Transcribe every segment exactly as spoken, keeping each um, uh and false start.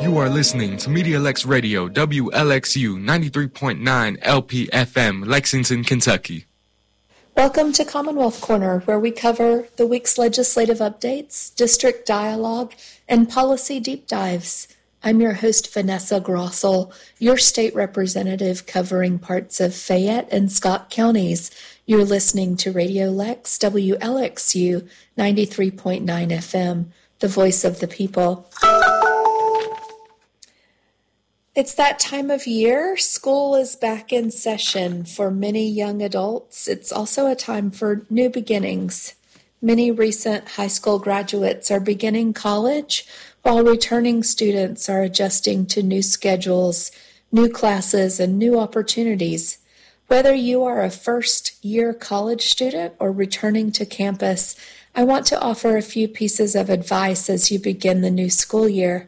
You are listening to Media Lex Radio, W L X U ninety-three point nine L P F M, Lexington, Kentucky. Welcome to Commonwealth Corner, where we cover the week's legislative updates, district dialogue, and policy deep dives. I'm your host, Vanessa Grossel, your state representative covering parts of Fayette and Scott counties. You're listening to Radio Lex, W L X U ninety-three point nine F M, the voice of the people. It's that time of year. School is back in session for many young adults. It's also a time for new beginnings. Many recent high school graduates are beginning college, while returning students are adjusting to new schedules, new classes, and new opportunities. Whether you are a first-year college student or returning to campus, I want to offer a few pieces of advice as you begin the new school year.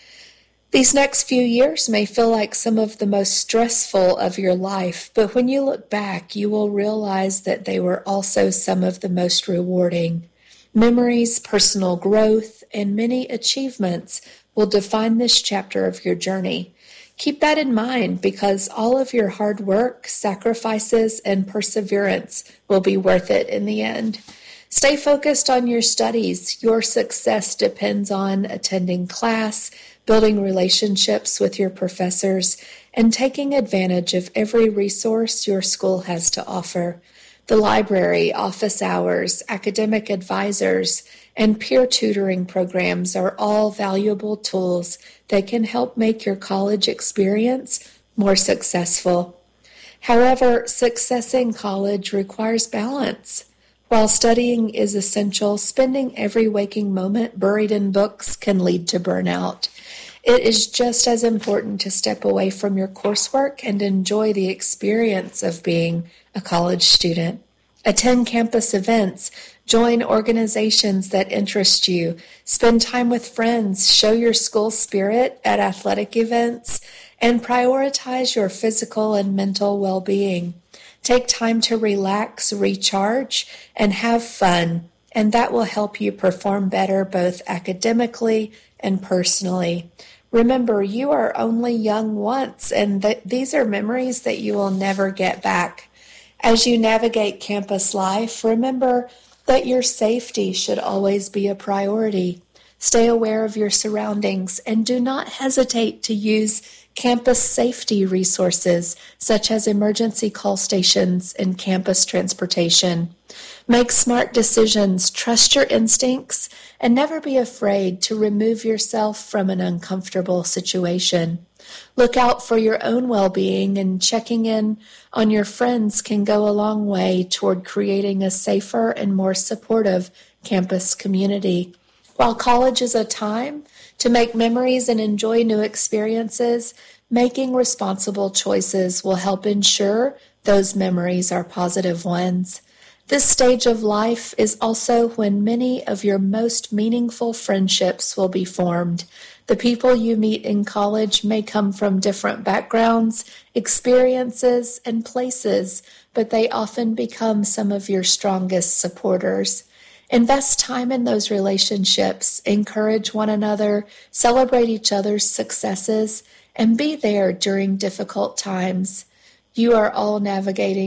These next few years may feel like some of the most stressful of your life, but when you look back, you will realize that they were also some of the most rewarding. Memories, personal growth, and many achievements will define this chapter of your journey. Keep that in mind because all of your hard work, sacrifices, and perseverance will be worth it in the end. Stay focused on your studies. Your success depends on attending class, building relationships with your professors, and taking advantage of every resource your school has to offer. The library, office hours, academic advisors, and peer tutoring programs are all valuable tools that can help make your college experience more successful. However, success in college requires balance. While studying is essential, spending every waking moment buried in books can lead to burnout. It is just as important to step away from your coursework and enjoy the experience of being a college student. Attend campus events, join organizations that interest you, spend time with friends, show your school spirit at athletic events, and prioritize your physical and mental well-being. Take time to relax, recharge, and have fun, and that will help you perform better both academically and personally. Remember, you are only young once, and th- these are memories that you will never get back. As you navigate campus life, remember that your safety should always be a priority. Stay aware of your surroundings and do not hesitate to use campus safety resources such as emergency call stations and campus transportation. Make smart decisions, trust your instincts, and never be afraid to remove yourself from an uncomfortable situation. Look out for your own well-being, and checking in on your friends can go a long way toward creating a safer and more supportive campus community. While college is a time to make memories and enjoy new experiences, making responsible choices will help ensure those memories are positive ones. This stage of life is also when many of your most meaningful friendships will be formed. The people you meet in college may come from different backgrounds, experiences, and places, but they often become some of your strongest supporters. Invest time in those relationships, encourage one another, celebrate each other's successes, and be there during difficult times. You are all navigating